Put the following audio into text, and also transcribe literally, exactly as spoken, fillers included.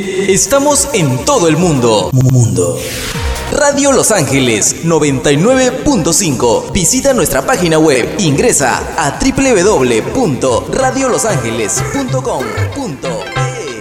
Estamos en todo el mundo. Mundo. Radio Los Ángeles noventa y nueve punto cinco. Visita nuestra página web. Ingresa a doble u doble u doble u punto radio los ángeles punto com punto